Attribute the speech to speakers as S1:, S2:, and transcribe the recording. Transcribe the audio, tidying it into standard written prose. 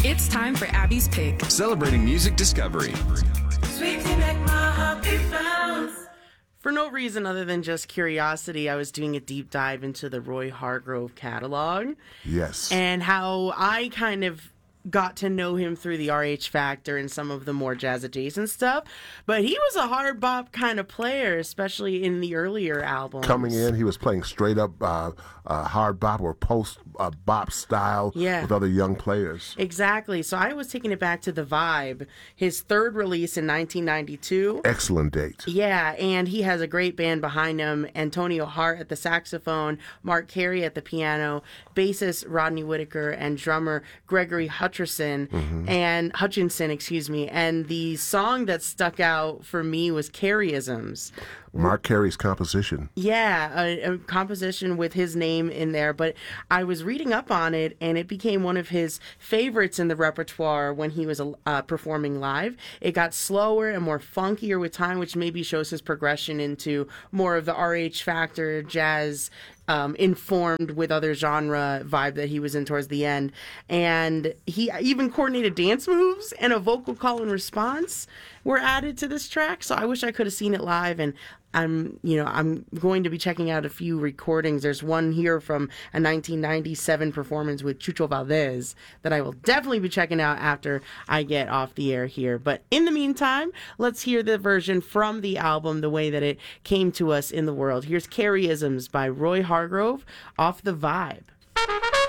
S1: It's time for Abby's Pick.
S2: Celebrating music discovery.
S3: For no reason other than just curiosity, I was doing a deep dive into the Roy Hargrove catalog.
S4: Yes.
S3: And how I kind of got to know him through the RH Factor and some of the more jazz adjacent stuff. But he was a hard bop kind of player, especially in the earlier albums.
S4: Coming in, he was playing straight up hard bop or post bop style with other young players.
S3: Exactly. So I was taking it back to The Vibe, his third release in 1992.
S4: Excellent date.
S3: Yeah, and he has a great band behind him. Antonio Hart at the saxophone, Mark Carey at the piano, bassist Rodney Whitaker, and drummer Gregory Hutchinson. And the song that stuck out for me was Careyisms.
S4: Mark Carey's composition.
S3: Yeah, a composition with his name in there. But I was reading up on it, and it became one of his favorites in the repertoire when he was performing live. It got slower and more funkier with time, which maybe shows his progression into more of the RH Factor jazz informed with other genre vibe that he was in towards the end. And he even coordinated dance moves and a vocal call and response were added to this track. So I wish I could have seen it live, and I'm going to be checking out a few recordings. There's one here from a 1997 performance with Chucho Valdez that I will definitely be checking out after I get off the air here. But in the meantime, let's hear the version from the album, the way that it came to us in the world. Here's Careyisms by Roy Hargrove off The Vibe.